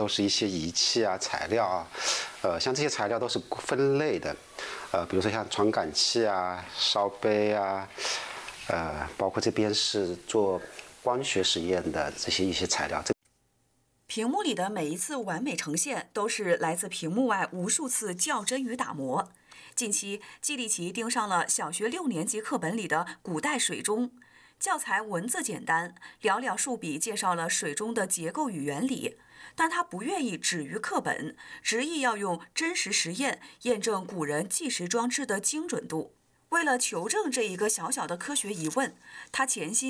都是一些仪器啊、材料啊，像这些材料都是分类的，比如说像传感器啊、烧杯啊，包括这边是做光学实验的这些一些材料。 屏幕里的每一次完美呈现，都是来自屏幕外无数次校真与打磨。近期，季立奇盯上了小学6年级课本里的古代水钟。教材文字简单，寥寥数笔介绍了水钟的结构与原理，但他不愿意止于课本，执意要用真实实验验证古人计时装置的精准度。为了求证这一个小小的科学疑问，他潜心